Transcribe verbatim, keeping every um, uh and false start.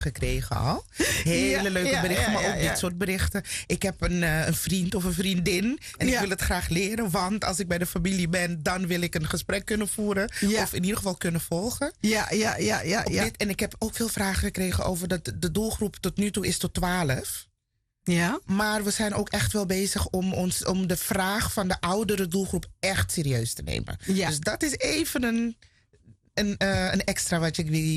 gekregen al. Hele Ja, leuke ja, berichten, ja, maar ja, ook ja. dit soort berichten. Ik heb een, eh, een vriend of een vriendin en Ja. ik wil het graag leren, want als ik bij de familie ben, dan wil ik een gesprek kunnen voeren Ja. of in ieder geval kunnen volgen. Ja, ja, ja, ja, Op ja. dit, en ik heb ook veel vragen gekregen over dat de doelgroep tot nu toe is tot twaalf. Ja. Maar we zijn ook echt wel bezig om, ons, om de vraag van de oudere doelgroep echt serieus te nemen. Ja. Dus dat is even een, een, eh, een extra wat ik wil